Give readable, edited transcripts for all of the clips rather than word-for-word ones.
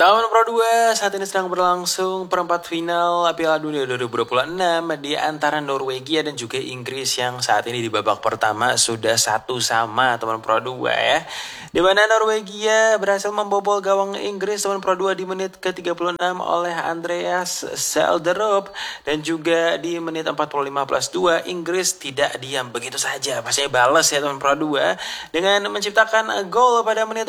Tahun Pro 2 saat ini sedang berlangsung perempat final Piala Dunia 2026 di antara Norwegia dan juga Inggris yang saat ini di babak pertama sudah 1-1 teman Pro 2 ya. Di mana Norwegia berhasil membobol gawang Inggris teman Pro 2 di menit ke-36 oleh Andreas Selderup dan juga di menit 45+2 Inggris tidak diam begitu saja. Pastinya balas ya teman Pro 2 dengan menciptakan gol pada menit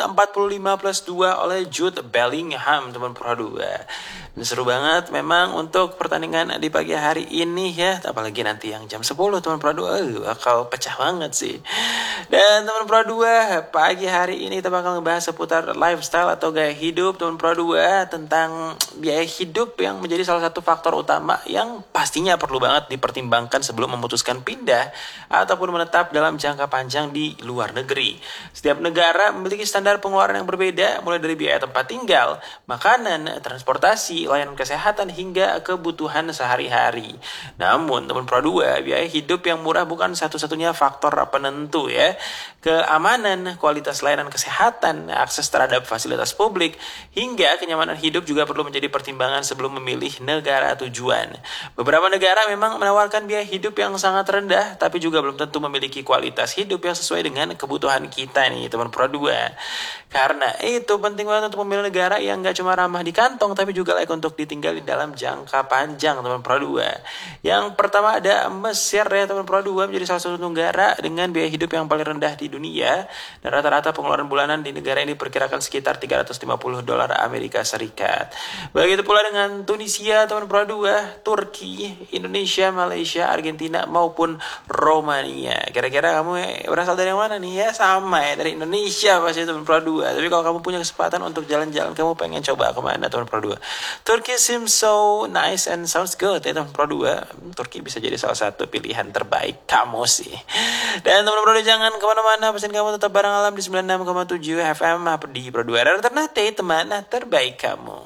45+2 oleh Jude Bellingham teman Pro 2. Dan seru banget memang untuk pertandingan di pagi hari ini ya, apalagi nanti yang jam 10 teman Pro 2 bakal pecah banget sih. Dan teman Pro 2 pagi hari ini kita bakal ngebahas seputar lifestyle atau gaya hidup teman Pro 2, tentang biaya hidup yang menjadi salah satu faktor utama yang pastinya perlu banget dipertimbangkan sebelum memutuskan pindah ataupun menetap dalam jangka panjang di luar negeri. Setiap negara memiliki standar pengeluaran yang berbeda, mulai dari biaya tempat tinggal, makanan, transportasi, layanan kesehatan, hingga kebutuhan sehari-hari. Namun, teman Pro 2, biaya hidup yang murah bukan satu-satunya faktor penentu ya. Keamanan, kualitas layanan kesehatan, akses terhadap fasilitas publik, hingga kenyamanan hidup juga perlu menjadi pertimbangan sebelum memilih negara tujuan. Beberapa negara memang menawarkan biaya hidup yang sangat rendah, tapi juga belum tentu memiliki kualitas hidup yang sesuai dengan kebutuhan kita nih, teman Pro 2. Karena itu penting banget untuk memilih negara yang gak cuma ramah di kantong, tapi juga layak untuk ditinggal di dalam jangka panjang, teman Pro 2. Yang pertama ada Mesir ya, teman Pro 2, menjadi salah satu negara dengan biaya hidup yang paling rendah di dunia. Dan rata-rata pengeluaran bulanan di negara ini diperkirakan sekitar $350 Amerika Serikat. Begitu pula dengan Tunisia, teman Pro 2, Turki, Indonesia, Malaysia, Argentina, maupun Romania. Kira-kira kamu berasal dari yang mana nih ya? Sama ya, dari Indonesia pasti teman Pro 2. Tapi kalau kamu punya kesempatan untuk jalan-jalan, kamu pengen coba kemana teman Pro 2? Turkey seems so nice and sounds good ya teman Pro 2. Turki bisa jadi salah satu pilihan terbaik kamu sih. Dan teman Pro 2 jangan kemana-mana, pesan kamu tetap bareng Alam di 96,7 FM di Pro 2 Ternate, teman terbaik kamu.